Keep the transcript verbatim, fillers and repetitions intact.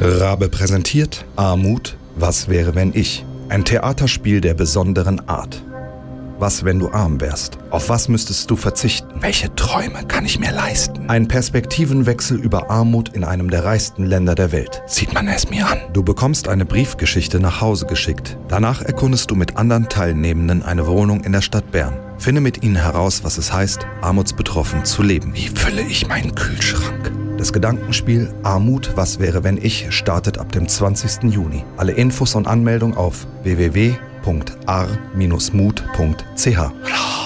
Rabe präsentiert Armut, was wäre wenn ich? Ein Theaterspiel der besonderen Art. Was, wenn du arm wärst? Auf was müsstest du verzichten? Welche Träume kann ich mir leisten? Ein Perspektivenwechsel über Armut in einem der reichsten Länder der Welt. Sieht man es mir an. Du bekommst eine Briefgeschichte nach Hause geschickt. Danach erkundest du mit anderen Teilnehmenden eine Wohnung in der Stadt Bern. Finde mit ihnen heraus, was es heißt, armutsbetroffen zu leben. Wie fülle ich meinen Kühlschrank? Das Gedankenspiel Armut, was wäre wenn ich startet ab dem zwanzigsten Juni. Alle Infos und Anmeldung auf w w w punkt ar Bindestrich mut punkt c h.